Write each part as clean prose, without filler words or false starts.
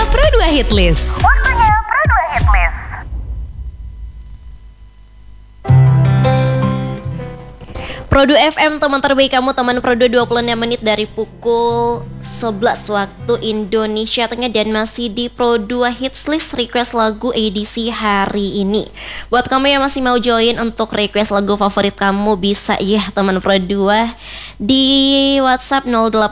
Pro 2 Hitlist. Waktunya Pro 2 Hitlist. Pro 2 FM, teman terbaik kamu, teman Pro 2, 26 menit dari pukul 11 waktu Indonesia Tengah, dan masih di Pro 2 Hits List request lagu edisi hari ini. Buat kamu yang masih mau join untuk request lagu favorit kamu, bisa ya teman Pro 2 di WhatsApp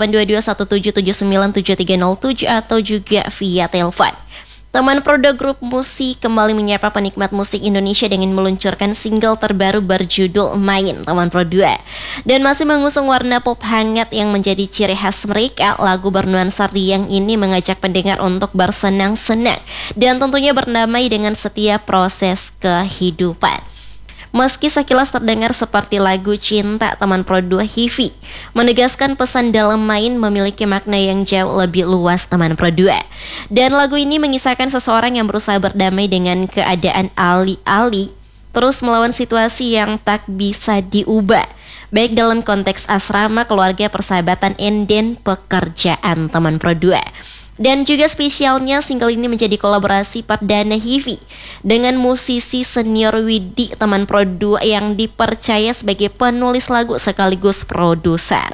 082217797307 atau juga via telepon. Teman Prodo Grup Musik kembali menyapa penikmat musik Indonesia dengan meluncurkan single terbaru berjudul Main, teman Pro 2. Dan masih mengusung warna pop hangat yang menjadi ciri khas mereka, lagu bernuansa riang ini mengajak pendengar untuk bersenang-senang dan tentunya berdamai dengan setiap proses kehidupan. Meski sekilas terdengar seperti lagu cinta, teman Pro 2 Hivi menegaskan pesan dalam Main memiliki makna yang jauh lebih luas, teman Pro 2. Dan lagu ini mengisahkan seseorang yang berusaha berdamai dengan keadaan alih-alih terus melawan situasi yang tak bisa diubah, baik dalam konteks asrama, keluarga, persahabatan, dan pekerjaan, teman Pro 2. Dan juga spesialnya single ini menjadi kolaborasi perdana Hivi dengan musisi senior Widi, teman Pro 2, yang dipercaya sebagai penulis lagu sekaligus produser.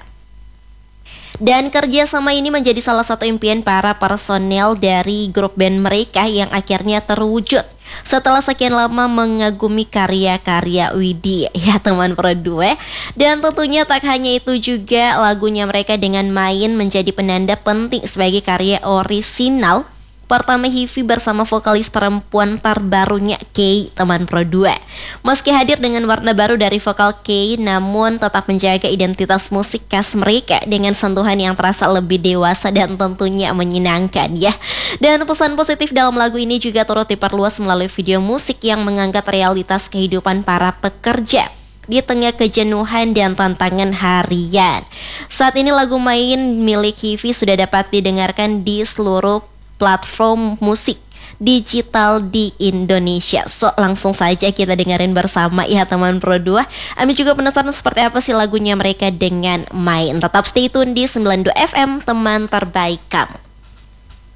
Dan kerjasama ini menjadi salah satu impian para personel dari grup band mereka yang akhirnya terwujud setelah sekian lama mengagumi karya-karya Widi, ya teman Pro 2. Dan tentunya tak hanya itu juga, lagunya mereka dengan Main menjadi penanda penting sebagai karya orisinal pertama Hivi bersama vokalis perempuan terbarunya Kay, teman Pro 2. Meski hadir dengan warna baru dari vokal Kay, namun tetap menjaga identitas musik khas mereka dengan sentuhan yang terasa lebih dewasa dan tentunya menyenangkan ya. Dan pesan positif dalam lagu ini juga turut diperluas melalui video musik yang mengangkat realitas kehidupan para pekerja di tengah kejenuhan dan tantangan harian. Saat ini lagu Main milik Hivi sudah dapat didengarkan di seluruh platform musik digital di Indonesia. So, langsung saja kita dengerin bersama ya teman Pro 2. Ami juga penasaran seperti apa sih lagunya mereka dengan Main. Tetap stay tune di 92 FM, teman terbaik kamu.